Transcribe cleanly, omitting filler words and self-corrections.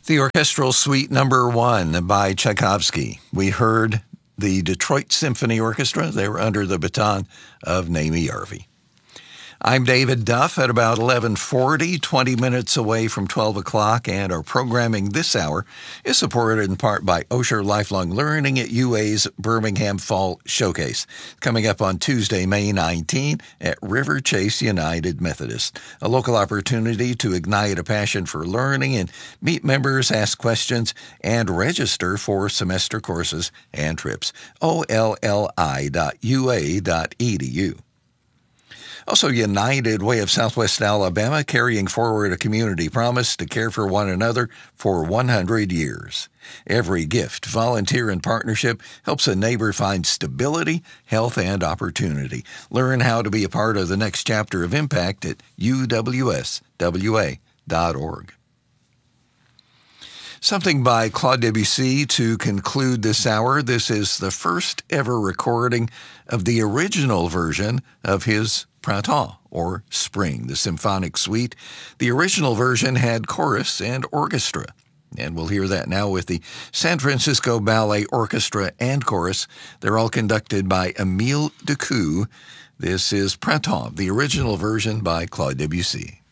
The Orchestral Suite Number 1 by Tchaikovsky. We heard the Detroit Symphony Orchestra. They were under the baton of Naomi Yarvi. I'm David Duff at about 11:40, 20 minutes away from 12 o'clock, and our programming this hour is supported in part by Osher Lifelong Learning at UA's Birmingham Fall Showcase, coming up on Tuesday, May 19 at River Chase United Methodist, a local opportunity to ignite a passion for learning and meet members, ask questions, and register for semester courses and trips. olli.ua.edu. Also, United Way of Southwest Alabama carrying forward a community promise to care for one another for 100 years. Every gift, volunteer, and partnership helps a neighbor find stability, health, and opportunity. Learn how to be a part of the next chapter of impact at uwswa.org. Something by Claude Debussy to conclude this hour. This is the first ever recording of the original version of his Printemps, or Spring, the symphonic suite. The original version had chorus and orchestra, and we'll hear that now with the San Francisco Ballet Orchestra and Chorus. They're all conducted by Émile Decaux. This is Printemps, the original version by Claude Debussy.